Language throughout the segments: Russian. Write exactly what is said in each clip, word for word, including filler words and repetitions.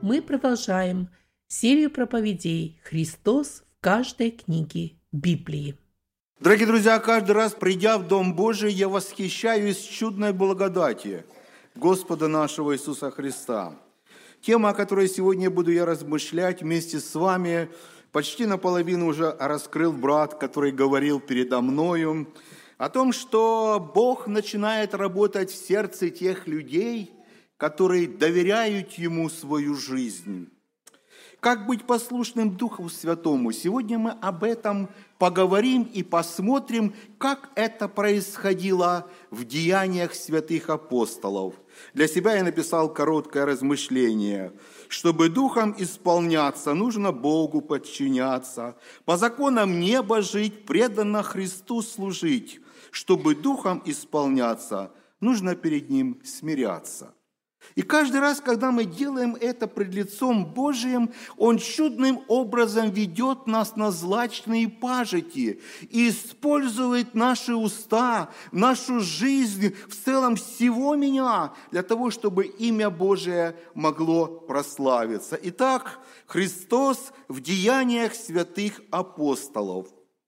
мы продолжаем серию проповедей «Христос в каждой книге Библии». Дорогие друзья, каждый раз, придя в Дом Божий, я восхищаюсь чудной благодати Господа нашего Иисуса Христа. Тема, о которой сегодня буду я размышлять вместе с вами, почти наполовину уже раскрыл брат, который говорил передо мною, о том, что Бог начинает работать в сердце тех людей, которые доверяют Ему свою жизнь. Как быть послушным Духу Святому? Сегодня мы об этом поговорим и посмотрим, как это происходило в деяниях святых апостолов. Для себя я написал короткое размышление. Чтобы Духом исполняться, нужно Богу подчиняться. По законам неба жить, преданно Христу служить. Чтобы Духом исполняться, нужно перед Ним смиряться. И каждый раз, когда мы делаем это пред лицом Божиим, Он чудным образом ведет нас на злачные пажити и использует наши уста, нашу жизнь, в целом всего меня, для того, чтобы имя Божие могло прославиться. Итак, Христос в деяниях святых апостолов.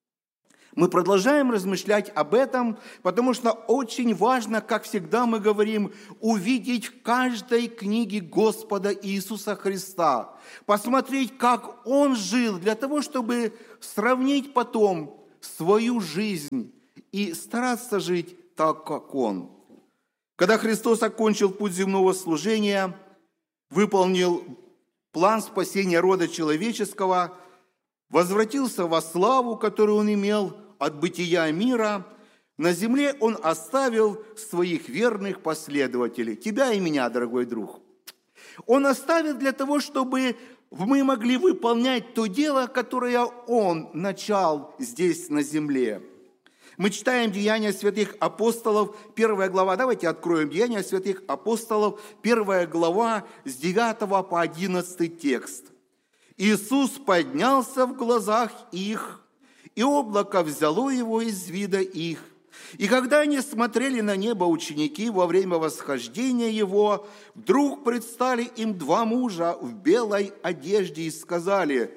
Мы продолжаем размышлять об этом, потому что очень важно, как всегда мы говорим, увидеть в каждой книге Господа Иисуса Христа, посмотреть, как Он жил, для того, чтобы сравнить потом свою жизнь и стараться жить так, как Он. Когда Христос окончил путь земного служения, выполнил план спасения рода человеческого, возвратился во славу, которую Он имел от бытия мира, на земле Он оставил своих верных последователей, тебя и меня, дорогой друг. Он оставил для того, чтобы мы могли выполнять то дело, которое Он начал здесь на земле. Мы читаем Деяния святых апостолов, первая глава. Давайте откроем Деяния святых апостолов, первая глава, с девятого по одиннадцатый текст. «Иисус поднялся в глазах их, и облако взяло его из вида их. И когда они смотрели на небо, ученики, во время восхождения его, вдруг предстали им два мужа в белой одежде и сказали: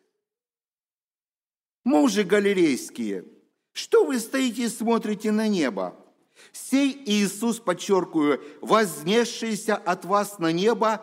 мужи галилейские, что вы стоите и смотрите на небо? Сей Иисус, подчеркиваю, вознесшийся от вас на небо,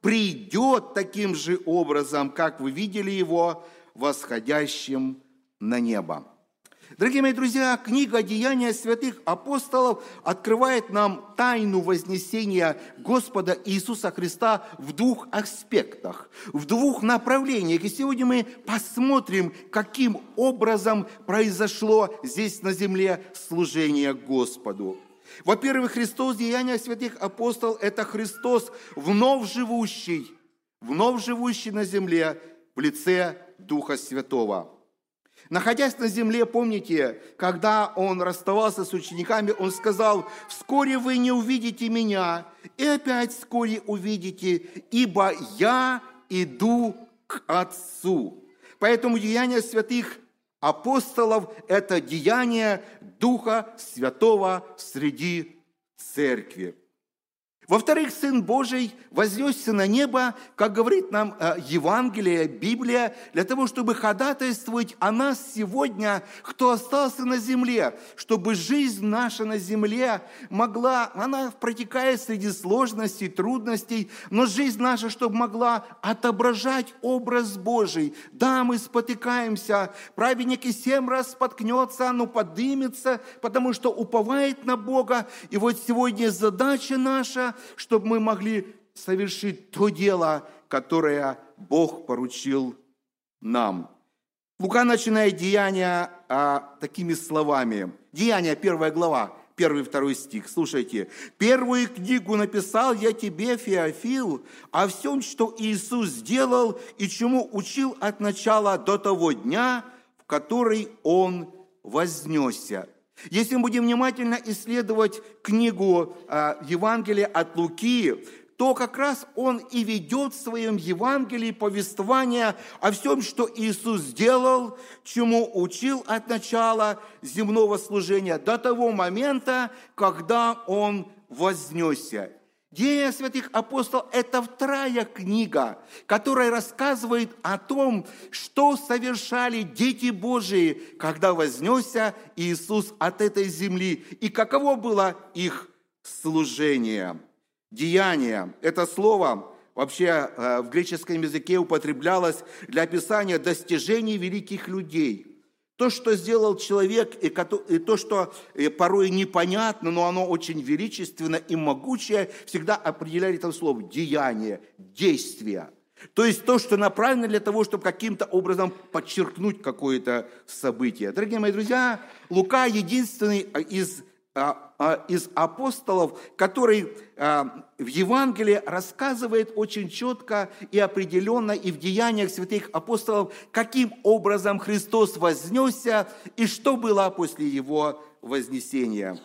придет таким же образом, как вы видели его восходящим на небо». Дорогие мои друзья, книга «Деяния святых апостолов» открывает нам тайну вознесения Господа Иисуса Христа в двух аспектах, в двух направлениях. И сегодня мы посмотрим, каким образом произошло здесь на земле служение Господу. Во-первых, Христос в Деяниях святых апостолов – это Христос вновь живущий, вновь живущий на земле в лице Духа Святого. Находясь на земле, помните, когда Он расставался с учениками, Он сказал: «Вскоре вы не увидите Меня, и опять вскоре увидите, ибо Я иду к Отцу». Поэтому деяния святых апостолов – это деяние Духа Святого среди церкви. Во-вторых, Сын Божий вознесся на небо, как говорит нам Евангелие, Библия, для того, чтобы ходатайствовать о нас сегодня, кто остался на земле, чтобы жизнь наша на земле могла, она протекает среди сложностей, трудностей, но жизнь наша, чтобы могла отображать образ Божий. Да, мы спотыкаемся, праведник и семь раз споткнется, но поднимется, потому что уповает на Бога. И вот сегодня задача наша, чтобы мы могли совершить то дело, которое Бог поручил нам. Лука начинает Деяния а, такими словами. Деяния, первая глава, первый и второй стих. Слушайте. «Первую книгу написал я тебе, Феофил, о всем, что Иисус сделал и чему учил от начала до того дня, в который Он вознесся». Если мы будем внимательно исследовать книгу э, Евангелия от Луки, то как раз он и ведет в своем Евангелии повествование о всем, что Иисус сделал, чему учил от начала земного служения до того момента, когда Он вознесся. Деяния святых апостолов – это вторая книга, которая рассказывает о том, что совершали дети Божии, когда вознесся Иисус от этой земли, и каково было их служение. Деяния – это слово вообще в греческом языке употреблялось для описания достижений великих людей. То, что сделал человек, и то, что порой непонятно, но оно очень величественно и могучее, всегда определяли это слово деяние, действие. То есть то, что направлено для того, чтобы каким-то образом подчеркнуть какое-то событие. Дорогие мои друзья, Лука единственный из из апостолов, который в Евангелии рассказывает очень четко и определенно и в деяниях святых апостолов, каким образом Христос вознесся и что было после Его вознесения.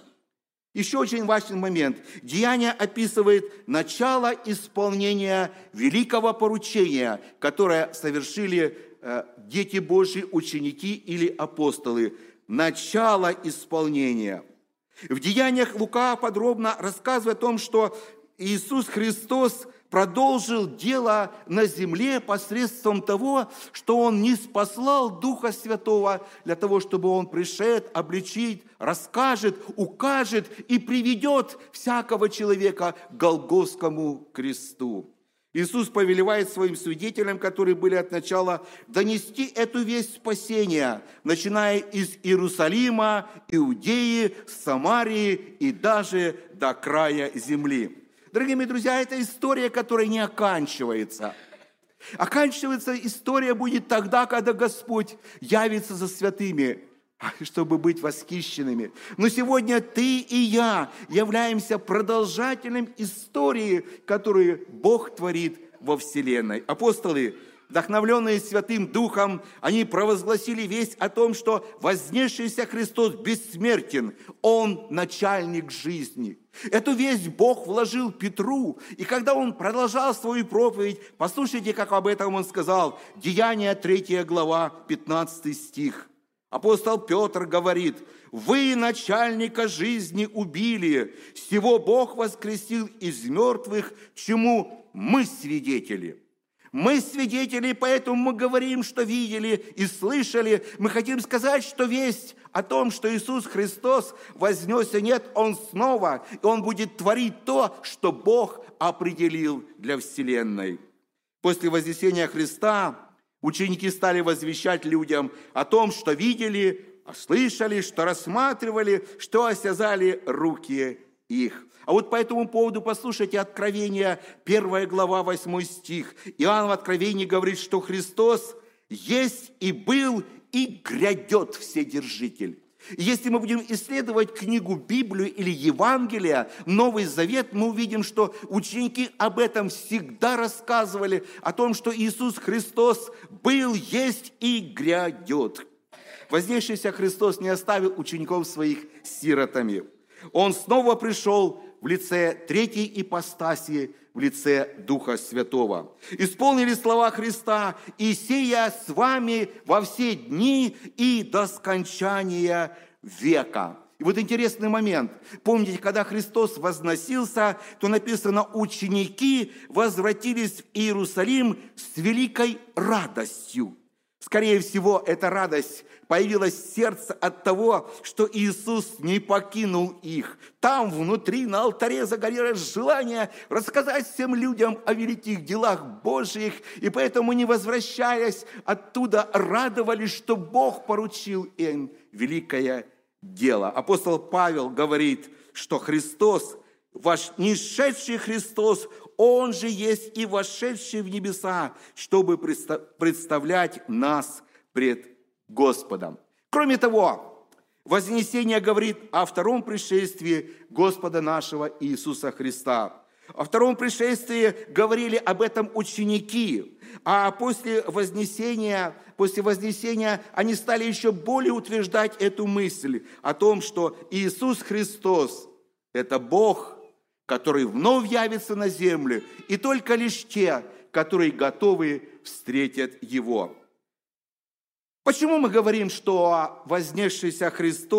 Еще очень важный момент. Деяние описывает начало исполнения великого поручения, которое совершили дети Божьи, ученики или апостолы. Начало исполнения. В Деяниях Лука подробно рассказывает о том, что Иисус Христос продолжил дело на земле посредством того, что Он ниспослал Духа Святого для того, чтобы Он пришед, обличит, расскажет, укажет и приведет всякого человека к Голгофскому кресту. Иисус повелевает своим свидетелям, которые были от начала, донести эту весть спасения, начиная из Иерусалима, Иудеи, Самарии и даже до края земли. Дорогие мои друзья, это история, которая не оканчивается. Оканчивается история будет тогда, когда Господь явится за святыми, чтобы быть восхищенными. Но сегодня ты и я являемся продолжателем истории, которую Бог творит во вселенной. Апостолы, вдохновленные Святым Духом, они провозгласили весть о том, что вознесшийся Христос бессмертен, Он начальник жизни. Эту весть Бог вложил Петру, и когда он продолжал свою проповедь, послушайте, как об этом он сказал, Деяния третья глава, пятнадцатый стих. Апостол Петр говорит: «Вы начальника жизни убили, сего Бог воскресил из мертвых, чему мы свидетели». Мы свидетели, поэтому мы говорим, что видели и слышали. Мы хотим сказать, что весть о том, что Иисус Христос вознесся, нет, Он снова, и Он будет творить то, что Бог определил для вселенной. После вознесения Христа ученики стали возвещать людям о том, что видели, слышали, что рассматривали, что осязали руки их. А вот по этому поводу послушайте Откровение, первая глава, восьмой стих. Иоанн в Откровении говорит, что Христос есть и был, и грядет Вседержитель. И если мы будем исследовать книгу Библию или Евангелие, Новый Завет, мы увидим, что ученики об этом всегда рассказывали, о том, что Иисус Христос был, есть и грядет. Вознесшийся Христос не оставил учеников своих сиротами. Он снова пришел в лице третьей ипостаси, в лице Духа Святого. Исполнили слова Христа: «И сея с вами во все дни и до скончания века». И вот интересный момент. Помните, когда Христос возносился, то написано: ученики возвратились в Иерусалим с великой радостью. Скорее всего, эта радость появилась в сердце от того, что Иисус не покинул их. Там внутри на алтаре загорелось желание рассказать всем людям о великих делах Божьих, и поэтому, не возвращаясь оттуда, радовались, что Бог поручил им великое дело. Апостол Павел говорит, что Христос, ваш несшедший Христос, Он же есть и вошедший в небеса, чтобы представлять нас пред Господом. Кроме того, вознесение говорит о втором пришествии Господа нашего Иисуса Христа. О втором пришествии говорили об этом ученики, а после вознесения, после вознесения они стали еще более утверждать эту мысль о том, что Иисус Христос – это Бог, который вновь явится на землю, и только лишь те, которые готовы, встретят Его. Почему мы говорим, что вознесшийся Христос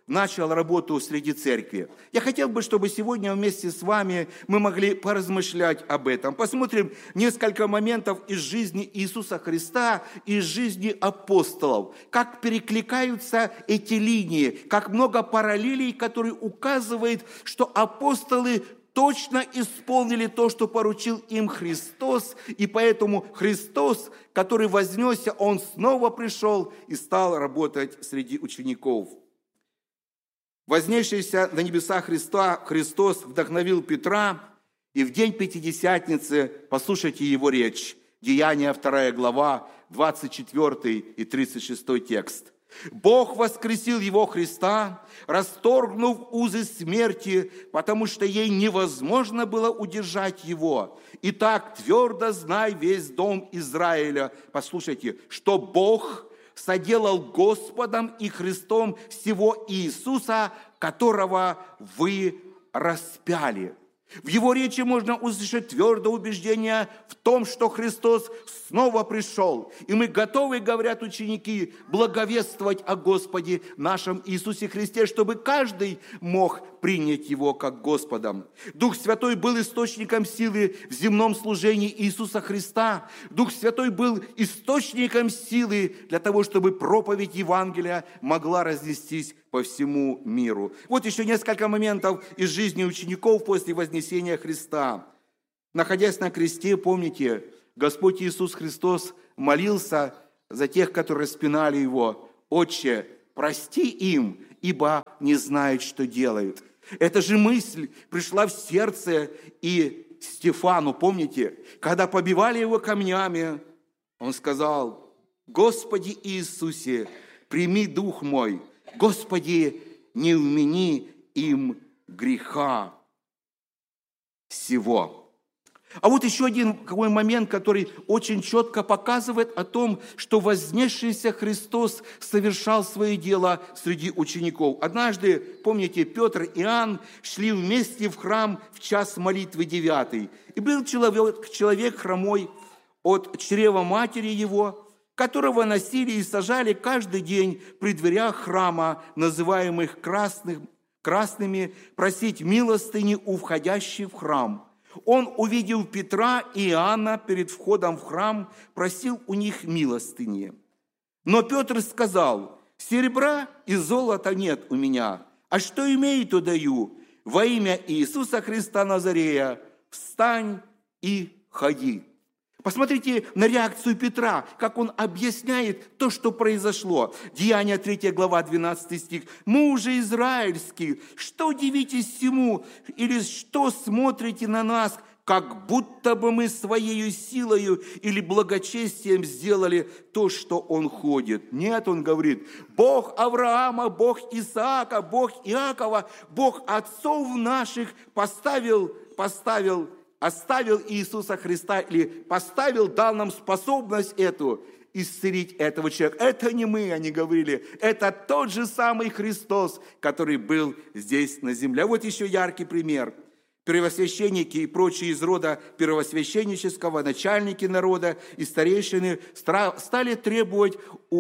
начал работу среди церкви. Я хотел бы, чтобы сегодня вместе с вами мы могли поразмышлять об этом. Посмотрим несколько моментов из жизни Иисуса Христа, из жизни апостолов. Как перекликаются эти линии, как много параллелей, которые указывают, что апостолы точно исполнили то, что поручил им Христос, и поэтому Христос, который вознесся, Он снова пришел и стал работать среди учеников. Вознесшийся на небеса Христа, Христос вдохновил Петра, и в день Пятидесятницы, послушайте его речь, Деяния вторая глава, двадцать четвёртый и тридцать шестой текст. «Бог воскресил его Христа, расторгнув узы смерти, потому что ей невозможно было удержать его. Итак, твердо знай весь дом Израиля». Послушайте, что Бог соделал Господом и Христом сего Иисуса, которого вы распяли. В его речи можно услышать твердое убеждение в том, что Христос снова пришел. И мы готовы, говорят ученики, благовествовать о Господе нашем Иисусе Христе, чтобы каждый мог принять Его как Господом. Дух Святой был источником силы в земном служении Иисуса Христа. Дух Святой был источником силы для того, чтобы проповедь Евангелия могла разнестись по всему миру. Вот еще несколько моментов из жизни учеников после вознесения Христа. Находясь на кресте, помните, Господь Иисус Христос молился за тех, которые распинали Его. «Отче, прости им, ибо не знают, что делают». Эта же мысль пришла в сердце и Стефану, помните, когда побивали его камнями, он сказал: «Господи Иисусе, прими дух мой, Господи, не вмени им греха сего». А вот еще один какой момент, который очень четко показывает о том, что вознесшийся Христос совершал свое дело среди учеников. Однажды, помните, Петр и Иоанн шли вместе в храм в час молитвы девятый. И был человек, человек хромой от чрева матери его, которого носили и сажали каждый день при дверях храма, называемых красных, красными, просить милостыни у входящих в храм. Он увидел Петра и Иоанна перед входом в храм, просил у них милостыни. Но Петр сказал: «Серебра и золота нет у меня, а что имею, то даю. Во имя Иисуса Христа Назарея встань и ходи». Посмотрите на реакцию Петра, как он объясняет то, что произошло. Деяния третья глава, двенадцатый стих. «Мужи израильские, что удивитесь всему, или что смотрите на нас, как будто бы мы своей силою или благочестием сделали то, что он ходит?» Нет, он говорит: Бог Авраама, Бог Исаака, Бог Иакова, Бог отцов наших поставил, поставил оставил Иисуса Христа или поставил, дал нам способность эту, исцелить этого человека. Это не мы, они говорили, это тот же самый Христос, который был здесь на земле. А вот еще яркий пример. Первосвященники и прочие из рода первосвященнического, начальники народа и старейшины стали требовать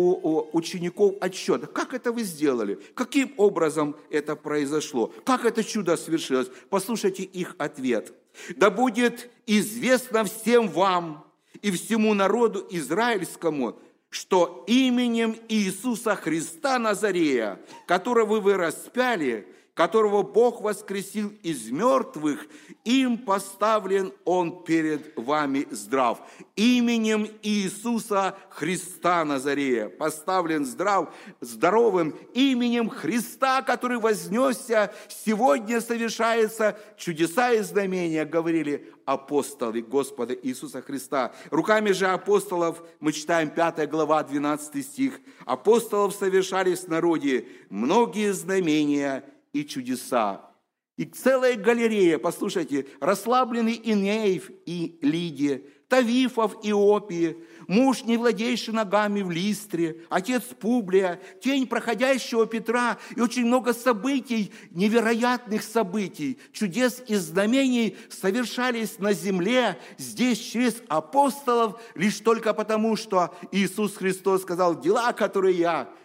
у учеников отчета. Как это вы сделали? Каким образом это произошло? Как это чудо свершилось? Послушайте их ответ. «Да будет известно всем вам и всему народу израильскому, что именем Иисуса Христа Назарея, которого вы распяли, которого Бог воскресил из мертвых, им поставлен Он перед вами здрав». Именем Иисуса Христа Назарея поставлен здрав, здоровым. Именем Христа, который вознесся, сегодня совершается чудеса и знамения, говорили апостолы Господа Иисуса Христа. Руками же апостолов, мы читаем пятая глава, двенадцатый стих, апостолов совершались в народе многие знамения и чудеса. И целая галерея, послушайте, расслабленный Инеев и Лидия, Тавифов и Иопии, муж, не владеющий ногами в Листре, отец Публия, тень проходящего Петра и очень много событий, невероятных событий, чудес и знамений совершались на земле, здесь через апостолов, лишь только потому, что Иисус Христос сказал: «Дела, которые я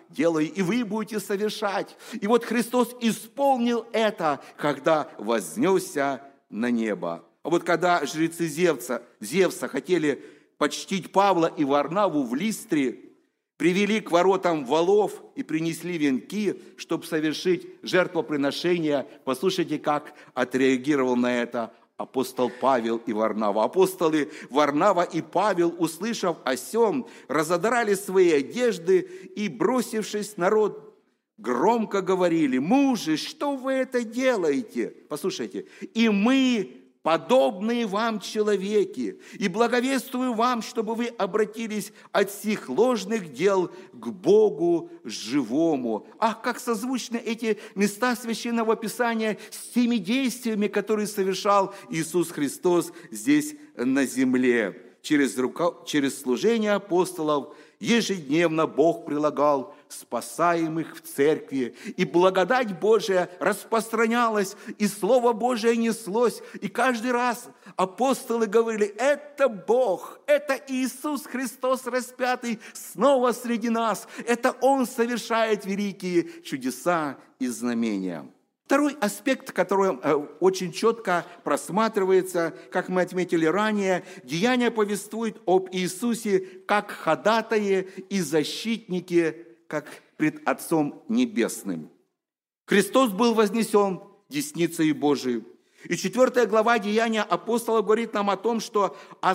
делаю, и вы будете совершать. И вот Христос исполнил это, когда вознесся на небо. А вот когда жрецы Зевса, Зевса хотели почтить Павла и Варнаву в Листре, привели к воротам валов и принесли венки, чтобы совершить жертвоприношение. Послушайте, как отреагировал на это апостол Павел и Варнава. Апостолы Варнава и Павел, услышав о сем, разодрали свои одежды и, бросившись народ, громко говорили: «Мужи, что вы это делаете?» Послушайте, «И мы, подобные вам человеки, и благовествую вам, чтобы вы обратились от сих ложных дел к Богу живому». Ах, как созвучны эти места Священного Писания с теми действиями, которые совершал Иисус Христос здесь на земле. Через, рука... Через служение апостолов ежедневно Бог прилагал спасаемых в церкви, и благодать Божия распространялась, и Слово Божие неслось, и каждый раз апостолы говорили: это Бог, это Иисус Христос распятый снова среди нас, это Он совершает великие чудеса и знамения. Второй аспект, который очень четко просматривается, как мы отметили ранее, Деяния повествует об Иисусе как ходатае и защитнике, как пред Отцом Небесным. Христос был вознесен десницей Божией. И четвертая глава Деяния апостолов говорит нам о том, что,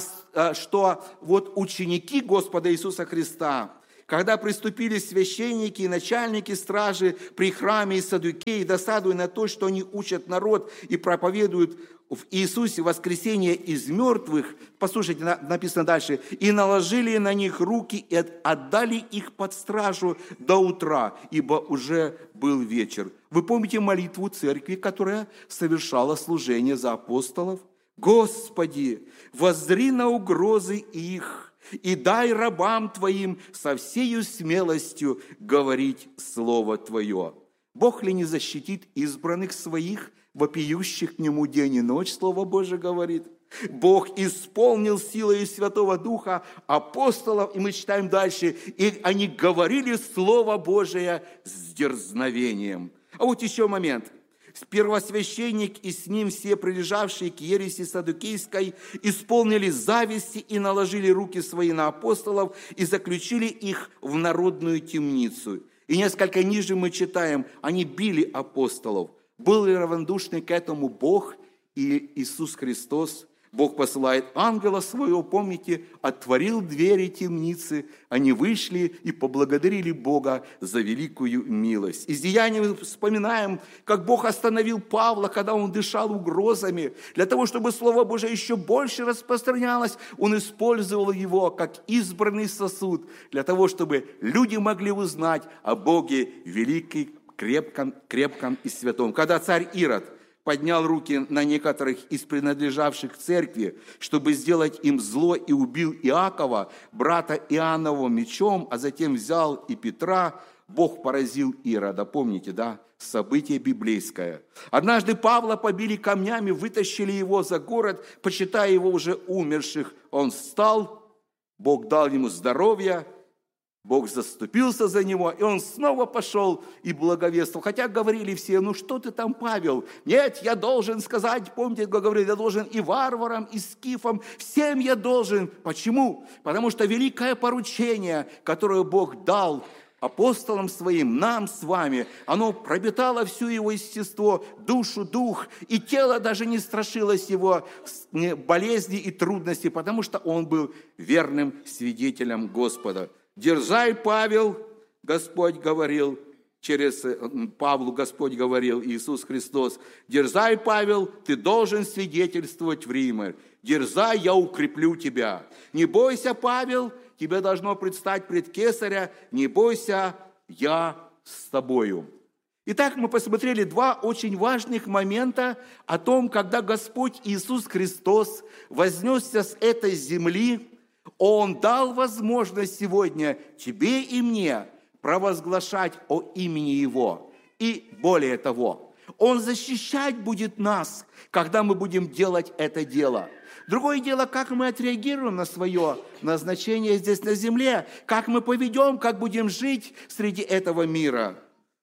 что вот ученики Господа Иисуса Христа, когда приступили священники и начальники стражи при храме и саддукеи, досадуя на то, что они учат народ и проповедуют в Иисусе воскресение из мертвых, послушайте, написано дальше, и наложили на них руки и отдали их под стражу до утра, ибо уже был вечер. Вы помните молитву церкви, которая совершала служение за апостолов? «Господи, воззри на угрозы их, и дай рабам Твоим со всею смелостью говорить Слово Твое». Бог ли не защитит избранных Своих, вопиющих к Нему день и ночь, Слово Божие говорит? Бог исполнил силой Святого Духа апостолов, и мы читаем дальше, и они говорили Слово Божие с дерзновением. А вот еще момент. Первосвященник и с ним все прилежавшие к ереси саддукейской исполнили зависти и наложили руки свои на апостолов и заключили их в народную темницу. И несколько ниже мы читаем: они били апостолов. Был ли равнодушный к этому Бог и Иисус Христос? Бог посылает ангела своего, помните, отворил двери темницы, они вышли и поблагодарили Бога за великую милость. Из Деяний мы вспоминаем, как Бог остановил Павла, когда он дышал угрозами. Для того, чтобы Слово Божие еще больше распространялось, он использовал его как избранный сосуд, для того, чтобы люди могли узнать о Боге великом, крепком, крепком и святом. Когда царь Ирод поднял руки на некоторых из принадлежавших к церкви, чтобы сделать им зло, и убил Иакова, брата Иоаннова, мечом, а затем взял и Петра, Бог поразил Ирода. Помните, да? Событие библейское. Однажды Павла побили камнями, вытащили его за город, почитая его уже умерших. Он встал, Бог дал ему здоровье, Бог заступился за него, и он снова пошел и благовествовал. Хотя говорили все: ну что ты там, Павел? Нет, я должен сказать, помните, как говорили, я должен и варварам, и скифам, всем я должен. Почему? Потому что великое поручение, которое Бог дал апостолам своим, нам с вами, оно пропитало всю его естество, душу, дух, и тело даже не страшилось его болезни и трудностей, потому что он был верным свидетелем Господа. «Дерзай, Павел», Господь говорил, через Павлу Господь говорил, Иисус Христос: «Дерзай, Павел, ты должен свидетельствовать в Риме. Дерзай, я укреплю тебя. Не бойся, Павел, тебе должно предстать пред Кесаря. Не бойся, я с тобою». Итак, мы посмотрели два очень важных момента о том, когда Господь Иисус Христос вознесся с этой земли. Он дал возможность сегодня тебе и мне провозглашать о имени Его. И более того, Он защищать будет нас, когда мы будем делать это дело. Другое дело, как мы отреагируем на свое назначение здесь на земле, как мы поведем, как будем жить среди этого мира.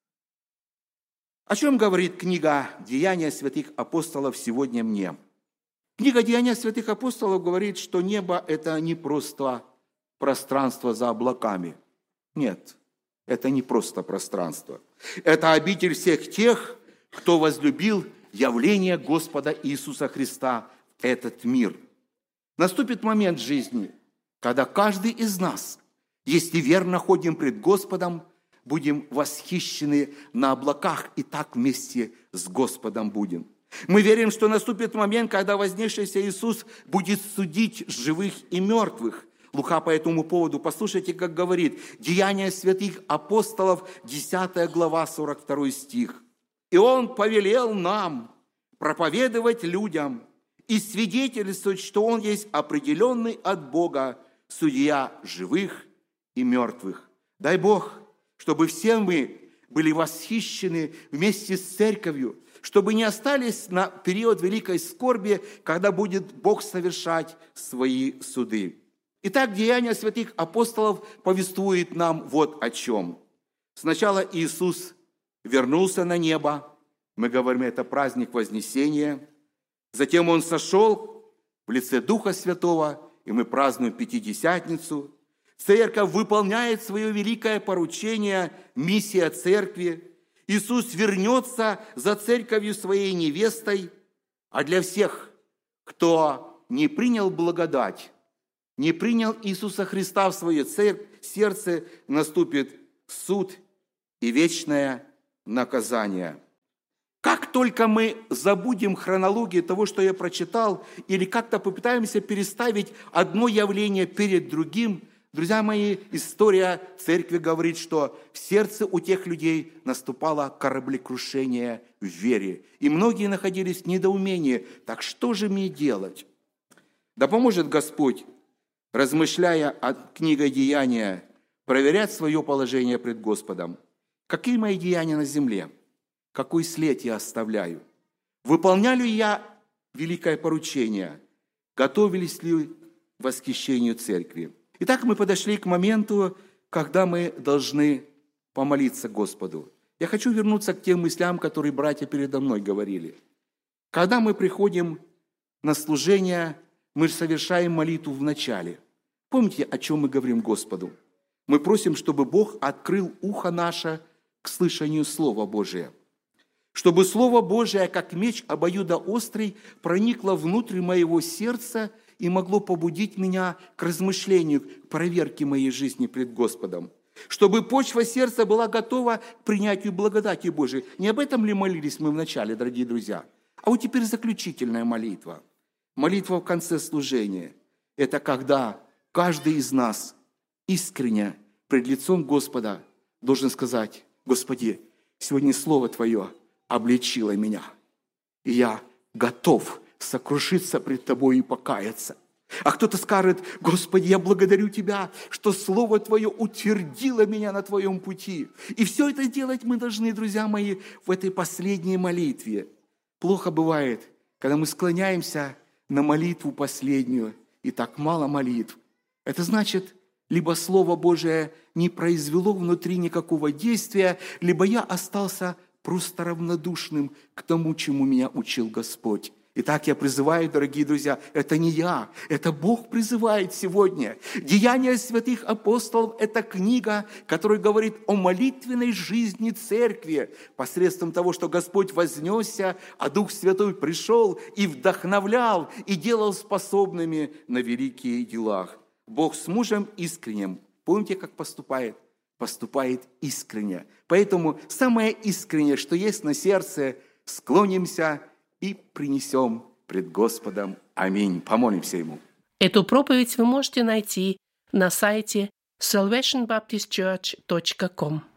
О чем говорит книга «Деяния святых апостолов» сегодня мне? Книга «Деяния святых апостолов» говорит, что небо – это не просто пространство за облаками. Нет, это не просто пространство. Это обитель всех тех, кто возлюбил явление Господа Иисуса Христа в этот мир. Наступит момент в жизни, когда каждый из нас, если верно ходим пред Господом, будем восхищены на облаках и так вместе с Господом будем. Мы верим, что наступит момент, когда вознесшийся Иисус будет судить живых и мертвых. Лука по этому поводу, послушайте, как говорит, «Деяния святых апостолов», десятая глава, сорок второй стих. «И Он повелел нам проповедовать людям и свидетельствовать, что Он есть определенный от Бога судья живых и мертвых». Дай Бог, чтобы все мы были восхищены вместе с церковью, чтобы не остались на период великой скорби, когда будет Бог совершать свои суды. Итак, Деяния святых апостолов повествует нам вот о чем. Сначала Иисус вернулся на небо, мы говорим, это праздник Вознесения. Затем Он сошел в лице Духа Святого, и мы празднуем Пятидесятницу. Церковь выполняет свое великое поручение, миссия церкви. Иисус вернется за церковью своей невестой, а для всех, кто не принял благодать, не принял Иисуса Христа в свое сердце, наступит суд и вечное наказание. Как только мы забудем хронологию того, что я прочитал, или как-то попытаемся переставить одно явление перед другим, друзья мои, история церкви говорит, что в сердце у тех людей наступало кораблекрушение в вере. И многие находились в недоумении. Так что же мне делать? Да поможет Господь, размышляя о книге «Деяния», проверять свое положение пред Господом. Какие мои деяния на земле? Какой след я оставляю? Выполняю ли я великое поручение? Готовились ли к восхищению церкви? Итак, мы подошли к моменту, когда мы должны помолиться Господу. Я хочу вернуться к тем мыслям, которые братья передо мной говорили. Когда мы приходим на служение, мы совершаем молитву в начале. Помните, о чем мы говорим Господу? Мы просим, чтобы Бог открыл ухо наше к слышанию Слова Божия. Чтобы Слово Божие, как меч обоюдоострый, проникло внутрь моего сердца и могло побудить меня к размышлению, к проверке моей жизни пред Господом. Чтобы почва сердца была готова к принятию благодати Божией. Не об этом ли молились мы вначале, дорогие друзья? А вот теперь заключительная молитва. Молитва в конце служения. Это когда каждый из нас искренне пред лицом Господа должен сказать: «Господи, сегодня Слово Твое обличило меня, и я готов сокрушиться пред Тобой и покаяться». А кто-то скажет: «Господи, я благодарю Тебя, что Слово Твое утвердило меня на Твоем пути». И все это делать мы должны, друзья мои, в этой последней молитве. Плохо бывает, когда мы склоняемся на молитву последнюю, и так мало молитв. Это значит, либо Слово Божие не произвело внутри никакого действия, либо я остался просто равнодушным к тому, чему меня учил Господь. Итак, я призываю, дорогие друзья, это не я, это Бог призывает сегодня. Деяния святых апостолов – это книга, которая говорит о молитвенной жизни церкви, посредством того, что Господь вознесся, а Дух Святой пришел и вдохновлял, и делал способными на великие дела. Бог с мужем искренним, помните, как поступает? Поступает искренне. Поэтому самое искреннее, что есть на сердце, склонимся и принесем пред Господом. Аминь. Помолимся Ему. Эту проповедь вы можете найти на сайте salvation baptist church точка com.